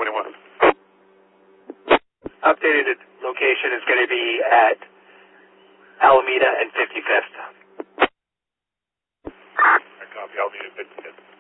21. Updated location is going to be at Alameda and 55th. I copy. Alameda and 55th.